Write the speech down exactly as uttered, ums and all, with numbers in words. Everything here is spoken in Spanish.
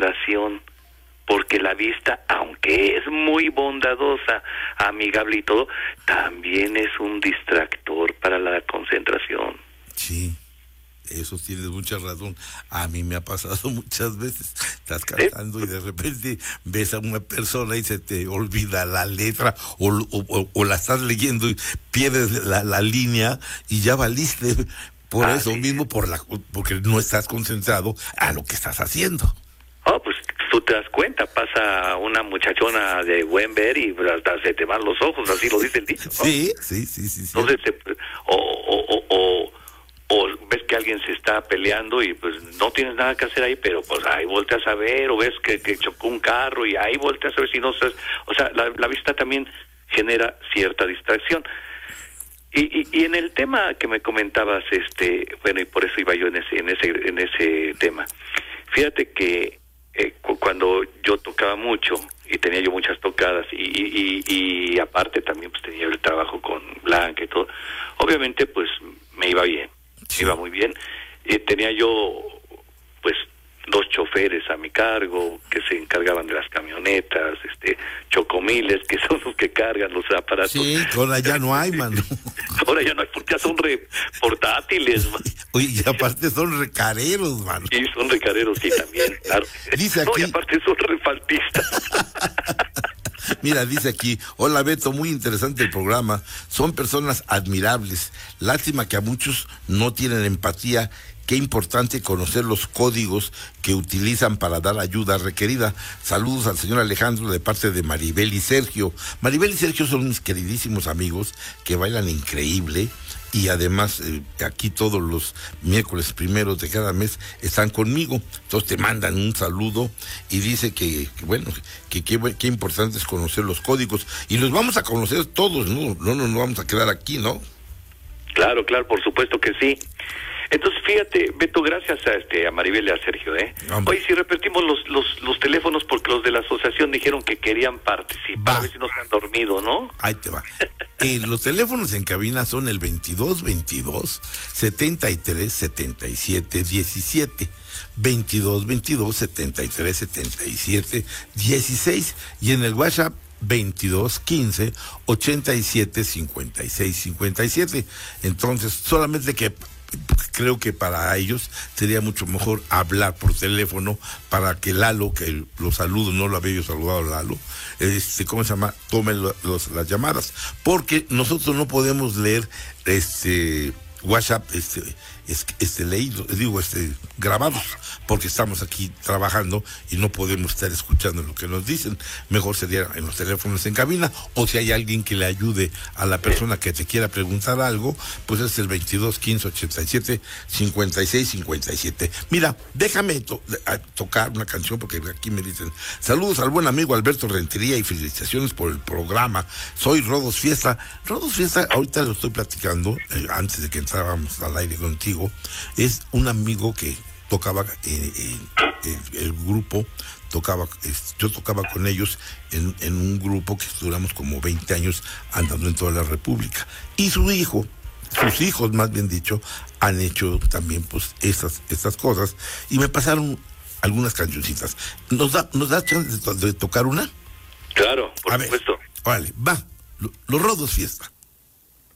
concentración, porque la vista, aunque es muy bondadosa, amigable y todo, también es un distractor para la concentración. Sí, eso tienes mucha razón. A mí me ha pasado muchas veces. Estás cantando ¿Eh? y de repente ves a una persona y se te olvida la letra o, o, o, o la estás leyendo y pierdes la, la línea y ya valiste. Por ah, eso sí. mismo, por la porque no estás concentrado a lo que estás haciendo. Oh, pues tú te das cuenta, pasa una muchachona de buen ver y hasta se te van los ojos, así lo dice el dicho, ¿no? Sí, sí, sí, sí. Entonces, sí. o, o, o, o, o ves que alguien se está peleando y pues no tienes nada que hacer ahí, pero pues ahí volteas a ver, o ves que, que chocó un carro y ahí volteas a ver si no estás, o sea, la, la vista también genera cierta distracción. Y, y, y en el tema que me comentabas, este, bueno, y por eso iba yo en ese, en ese, en ese tema. Fíjate que eh, cu- cuando yo tocaba mucho y tenía yo muchas tocadas y, y, y, y aparte también pues tenía el trabajo con Blanca y todo, obviamente pues me iba bien, me iba muy bien. Y tenía yo pues dos choferes a mi cargo que se encargaban de las camionetas, este, chocomiles, que son los que cargan los aparatos. Sí, ahora ya no hay, mano. Ahora ya no hay, porque ya son re portátiles, man. Oye, y aparte son recareros, mano. Sí, son recareros, sí, también, claro. Dice aquí... No, y aparte son refaltistas. Mira, dice aquí, hola Beto, muy interesante el programa, son personas admirables, lástima que a muchos no tienen empatía. Qué importante conocer los códigos que utilizan para dar ayuda requerida. Saludos al señor Alejandro de parte de Maribel y Sergio. Maribel y Sergio son mis queridísimos amigos que bailan increíble y además eh, aquí todos los miércoles primeros de cada mes están conmigo. Entonces te mandan un saludo y dice que, que bueno, que qué importante es conocer los códigos. Y los vamos a conocer todos, ¿no? No nos no vamos a quedar aquí, ¿no? Claro, claro, por supuesto que sí. Entonces, fíjate, Beto, gracias a este a Maribel y a Sergio, ¿eh? Hombre. Oye, si repetimos los, los los teléfonos porque los de la asociación dijeron que querían participar, va. A ver si no se han dormido, ¿no? Ahí te va. eh, los teléfonos en cabina son el veintidós veintidós setenta y tres setenta y siete diecisiete, veintidós veintidós setenta y tres setenta y siete dieciséis y en el WhatsApp veintidós quince ochenta y siete cincuenta y seis cincuenta y siete. Entonces, solamente que creo que para ellos sería mucho mejor hablar por teléfono para que Lalo, que lo saludo, no lo había yo saludado a Lalo, este, ¿cómo se llama? Tome lo, los, las llamadas, porque nosotros no podemos leer este WhatsApp este, este leído, digo, este grabados, porque estamos aquí trabajando y no podemos estar escuchando lo que nos dicen. Mejor sería en los teléfonos en cabina, o si hay alguien que le ayude a la persona que te quiera preguntar algo, pues es el veintidós quince ochenta y siete cincuenta y seis cincuenta y siete. Mira, déjame to- a tocar una canción porque aquí me dicen, saludos al buen amigo Alberto Rentería y felicitaciones por el programa. Soy Rodos Fiesta. Rodos Fiesta, ahorita lo estoy platicando, eh, antes de que entrábamos al aire contigo, es un amigo que tocaba eh, eh, el, el grupo, tocaba, eh, yo tocaba con ellos en, en un grupo que duramos como veinte años andando en toda la República. Y su hijo, sus hijos más bien dicho, han hecho también pues estas, estas cosas y me pasaron algunas cancioncitas. ¿Nos da, nos da chance de, to- de tocar una? Claro, por A supuesto. Ver, vale, va, Los Rodos Fiesta.